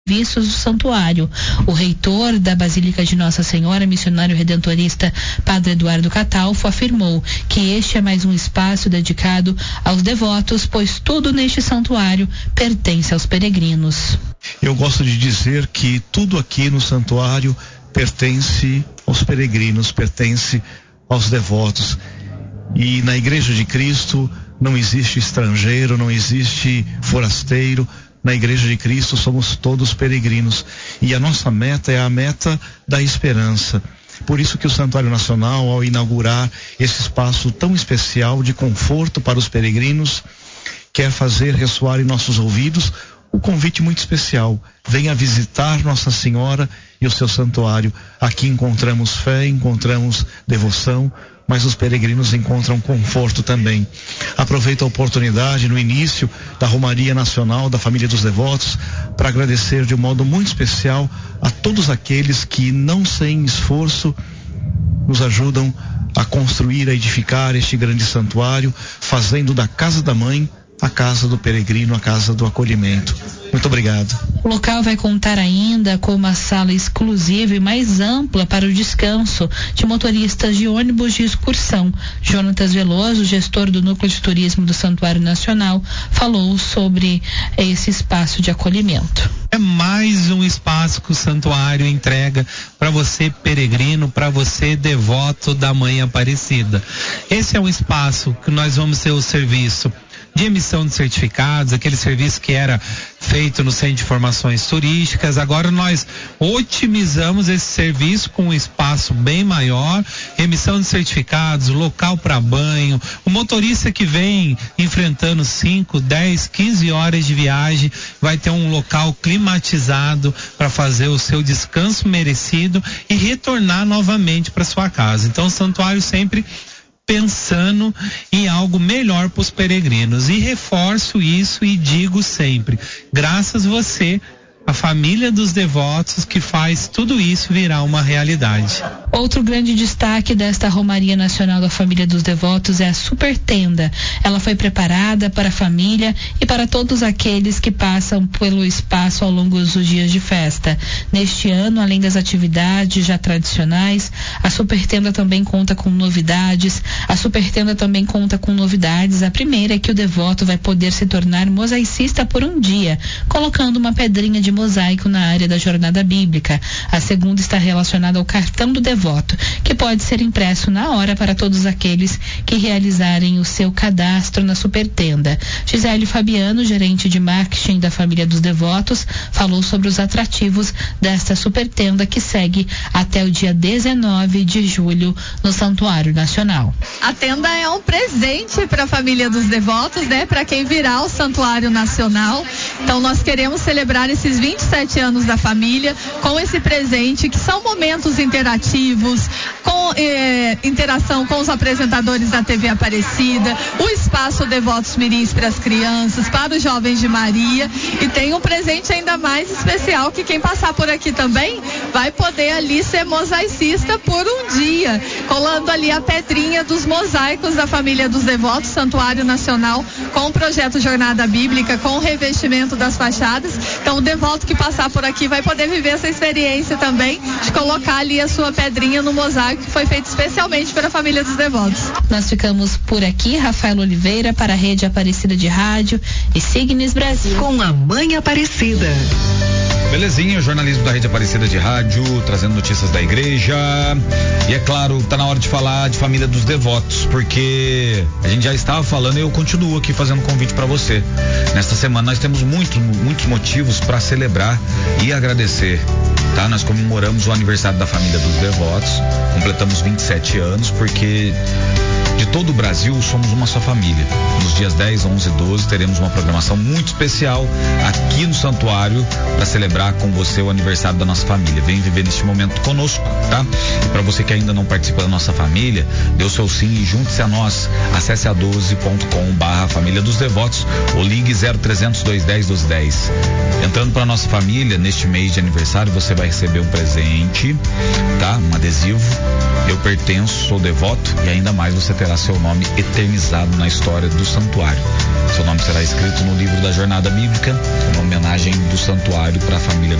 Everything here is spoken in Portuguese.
serviços do santuário. O reitor da Basílica de Nossa Senhora, missionário redentorista Padre Eduardo Catalfo, afirmou que este é mais um espaço dedicado aos devotos, pois tudo neste santuário pertence aos peregrinos. Eu gosto de dizer que tudo aqui no santuário pertence aos peregrinos, pertence aos devotos. E na Igreja de Cristo não existe estrangeiro, não existe forasteiro. Na Igreja de Cristo somos todos peregrinos. E a nossa meta é a meta da esperança. Por isso que o Santuário Nacional, ao inaugurar esse espaço tão especial de conforto para os peregrinos, quer fazer ressoar em nossos ouvidos o convite muito especial. Venha visitar Nossa Senhora e o seu santuário. Aqui encontramos fé, encontramos devoção, mas os peregrinos encontram conforto também. Aproveito a oportunidade no início da Romaria Nacional da Família dos Devotos para agradecer de um modo muito especial a todos aqueles que, não sem esforço, nos ajudam a construir, a edificar este grande santuário, fazendo da casa da mãe a casa do peregrino, a casa do acolhimento. Muito obrigado. O local vai contar ainda com uma sala exclusiva e mais ampla para o descanso de motoristas de ônibus de excursão. Jonatas Veloso, gestor do Núcleo de Turismo do Santuário Nacional, falou sobre esse espaço de acolhimento. É mais um espaço que o santuário entrega para você peregrino, para você devoto da Mãe Aparecida. Esse é um espaço que nós vamos ter o serviço de emissão de certificados, aquele serviço que era feito no Centro de Informações Turísticas. Agora nós otimizamos esse serviço com um espaço bem maior, emissão de certificados, local para banho. O motorista que vem enfrentando 5, 10, 15 horas de viagem vai ter um local climatizado para fazer o seu descanso merecido e retornar novamente para sua casa. Então o santuário sempre pensando em algo melhor para os peregrinos. E reforço isso e digo sempre, graças a você, a família dos devotos, que faz tudo isso virar uma realidade. Outro grande destaque desta Romaria Nacional da Família dos Devotos é a Super Tenda. Ela foi preparada para a família e para todos aqueles que passam pelo espaço ao longo dos dias de festa. Neste ano, além das atividades já tradicionais, a Super Tenda também conta com novidades. A primeira é que o devoto vai poder se tornar mosaicista por um dia, colocando uma pedrinha de mosaico na área da jornada bíblica. A segunda está relacionada ao cartão do devoto, que pode ser impresso na hora para todos aqueles que realizarem o seu cadastro na Super Tenda. Gisele Fabiano, gerente de marketing da Família dos Devotos, falou sobre os atrativos desta Super Tenda, que segue até o dia 19 de julho no Santuário Nacional. A tenda é um presente para a Família dos Devotos, né? Para quem virá o Santuário Nacional. Então nós queremos celebrar esses 27 anos da família com esse presente, que são momentos interativos, com interação com os apresentadores da TV Aparecida, o espaço Devotos Mirins para as crianças, para os jovens de Maria, e tem um presente ainda mais especial, que quem passar por aqui também vai poder ali ser mosaicista por um dia, colando ali a pedrinha dos mosaicos da Família dos Devotos, Santuário Nacional, com o projeto Jornada Bíblica, com o revestimento das fachadas. Então o devoto que passar por aqui vai poder viver essa experiência também, de colocar ali a sua pedrinha no mosaico, que foi feito especialmente para a Família dos Devotos. Nós ficamos por aqui, Rafael Oliveira, para a Rede Aparecida de Rádio e Signes Brasil. Com a Mãe Aparecida. Belezinha, o jornalismo da Rede Aparecida de Rádio, trazendo notícias da igreja. E é claro, tá na hora de falar de Família dos Devotos, porque a gente já estava falando e eu continuo aqui fazendo convite para você. Nesta semana nós temos muitos motivos para celebrar e agradecer, tá? Nós comemoramos o aniversário da Família dos Devotos, completamos 27 anos, porque de todo o Brasil somos uma só família. Nos dias 10, 11 e 12 teremos uma programação muito especial aqui no santuário para celebrar com você o aniversário da nossa família. Vem viver neste momento conosco, tá? E para você que ainda não participa da nossa família, dê o seu sim e junte-se a nós. Acesse a 12.com/Família dos Devotos ou ligue 0300 210 1210. Entrando para nossa família neste mês de aniversário, você vai receber um presente, tá? Um adesivo. Eu pertenço, sou devoto, e ainda mais você terá seu nome eternizado na história do santuário. Seu nome será escrito no livro da Jornada Bíblica, uma homenagem do santuário para a família